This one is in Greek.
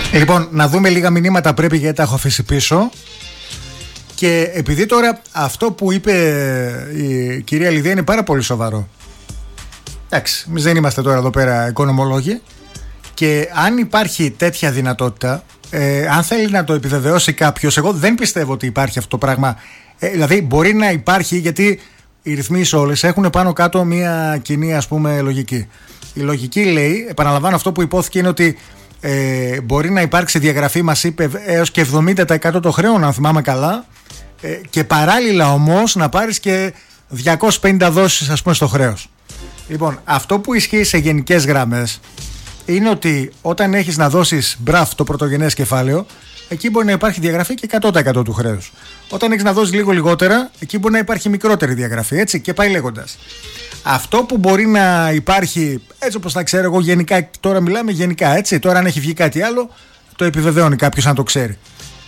Λοιπόν, να δούμε λίγα μηνύματα πρέπει, γιατί τα έχω αφήσει πίσω. Και επειδή τώρα αυτό που είπε η κυρία Λιδία είναι πάρα πολύ σοβαρό. Εντάξει, εμείς δεν είμαστε τώρα εδώ πέρα οικονομολόγοι. Και αν υπάρχει τέτοια δυνατότητα, αν θέλει να το επιβεβαιώσει κάποιος, εγώ δεν πιστεύω ότι υπάρχει αυτό το πράγμα. Δηλαδή μπορεί να υπάρχει, γιατί οι ρυθμίσεις όλες έχουν πάνω κάτω μια κοινή, ας πούμε, λογική. Η λογική λέει, επαναλαμβάνω αυτό που υπόθηκε, είναι ότι μπορεί να υπάρξει διαγραφή, μας είπε, έως και 70% των χρέων, αν θυμάμαι καλά, και παράλληλα όμως να πάρεις και 250 δόσεις, ας πούμε, στο χρέος. Λοιπόν, αυτό που ισχύει σε γενικές γραμμές είναι ότι όταν έχεις να δώσεις μπραφ το πρωτογενές κεφάλαιο, εκεί μπορεί να υπάρχει διαγραφή και 100% του χρέους. Όταν έχεις να δώσεις λίγο λιγότερα, εκεί μπορεί να υπάρχει μικρότερη διαγραφή, έτσι, και πάει λέγοντας. Αυτό που μπορεί να υπάρχει, έτσι όπως τα ξέρω εγώ γενικά, τώρα μιλάμε γενικά, έτσι, τώρα αν έχει βγει κάτι άλλο, το επιβεβαιώνει κάποιος αν το ξέρει.